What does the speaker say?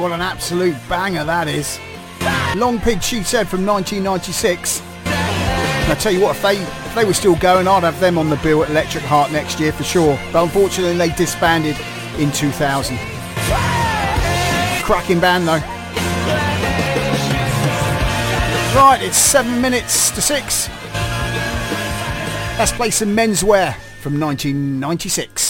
what an absolute banger that is. Long Pig She Said from 1996. And I tell you what, if they were still going, I'd have them on the bill at Electric Heart next year for sure. But unfortunately they disbanded in 2000. Cracking band though. Right, it's 7 minutes to 6. Let's play some Menswear from 1996.